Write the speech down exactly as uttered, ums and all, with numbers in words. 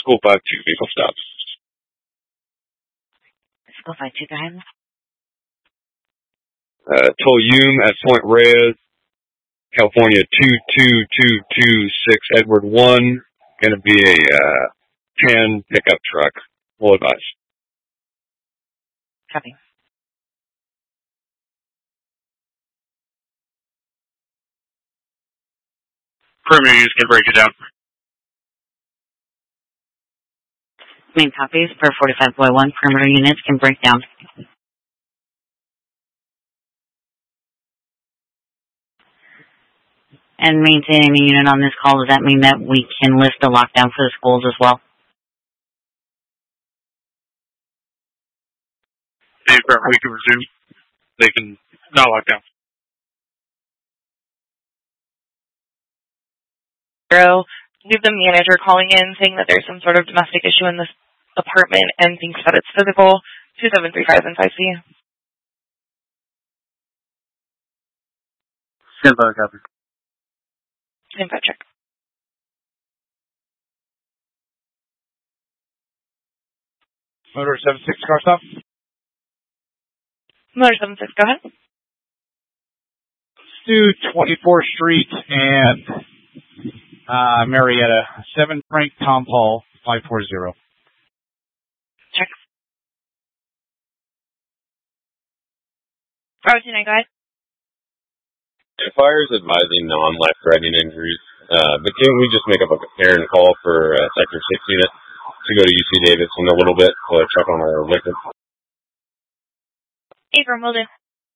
School five two, vehicle stop. School five two, go ahead. Uh, Tolume at Point Reyes, California two two two two six, Edward one. Gonna be a, uh, tan pickup truck. Full advice. Copy. Perimeter units can break it down. Main copies per forty-five point one. Perimeter units can break down. And maintaining a unit on this call, does that mean that we can lift the lockdown for the schools as well? We can resume. They can not lock down. Zero. We have the manager calling in saying that there's some sort of domestic issue in this apartment and thinks that it's physical. two seven three five and five C. Stand by, copy. Info check. Motor seven six, car stop. Motor seven six, go ahead. Let's do twenty-fourth Street and uh, Marietta. seven Frank Tom Paul, five four zero. Check. five two nine, go ahead. Fire is advising non-life-threatening injuries, uh, but can't we just make up a parent call for uh, Sector six unit to go to U C Davis in a little bit to check on our liquor? Abram, will do.